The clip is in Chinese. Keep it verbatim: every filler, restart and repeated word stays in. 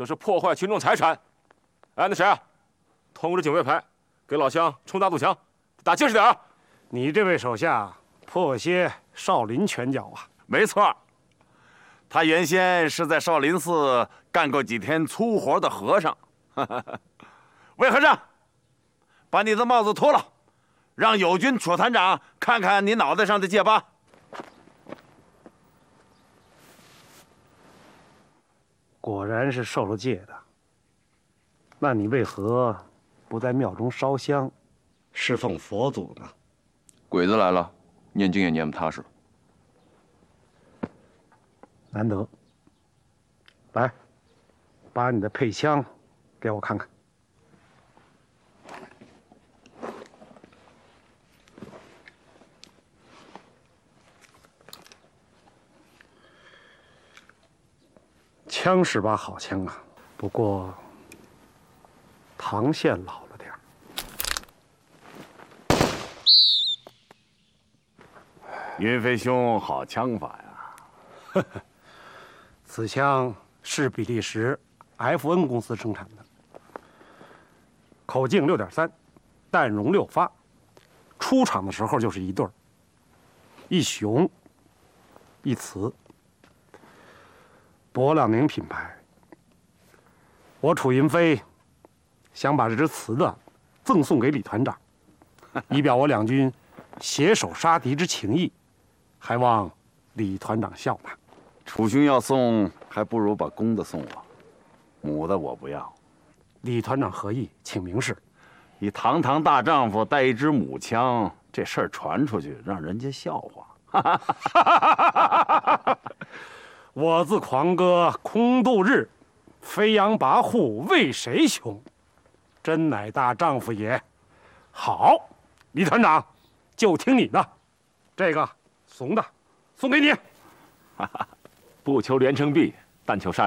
这是破坏群众财产。哎，那谁啊，通知警卫排，给老乡冲大肚墙，打结实点啊！ 你这位手下颇些少林拳脚啊。 没错，他原先是在少林寺干过几天粗活的和尚。魏和尚，把你的帽子脱了，让友军楚团长看看你脑袋上的戒疤。 果然是受了戒的。那你为何不在庙中烧香，侍奉佛祖呢？ 鬼子来了，念经也念不踏实。 难得。来，把你的配枪给我看看。枪是把好枪啊，不过膛线老了点儿。 云飞兄好枪法呀！ 呵呵，此枪是比利时 F N 公司生产的，口径六点三，弹容六发，出厂的时候就是一对儿，一雄一雌。柏朗宁品牌。我楚云飞想把这支雌的赠送给李团长，以表我两军携手杀敌之情谊，还望李团长笑纳。 楚兄要送，还不如把公的送我，母的我不要。 李团长何意？请明示。 你堂堂大丈夫带一支母枪，这事儿传出去，让人家笑话。 我自狂歌空度日，飞扬跋扈为谁雄？真乃大丈夫也。好，李团长，就听你的。这个怂的，送给你。 不求连城璧，但求杀。